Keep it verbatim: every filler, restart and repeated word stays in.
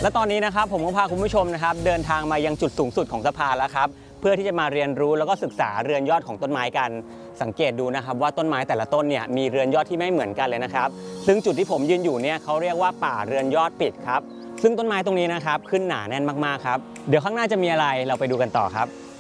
และตอนนี้นะครับผมก็พาคุณผู้ชมนะครับเดินทางมายังจุดสูงสุดของสะพานแล้วครับเพื่อที่จะมาเรียนรู้แล้วก็ศึกษาเรือนยอดของต้นไม้กันสังเกตดูนะครับว่าต้นไม้แต่ละต้นเนี่ยมีเรือนยอดที่ไม่เหมือนกันเลยนะครับซึ่งจุดที่ผมยืนอยู่เนี่ยเขาเรียกว่าป่าเรือนยอดปิดครับซึ่งต้นไม้ตรงนี้นะครับขึ้นหนาแน่นมากๆครับเดี๋ยวข้างหน้าจะมีอะไรเราไปดูกันต่อครับ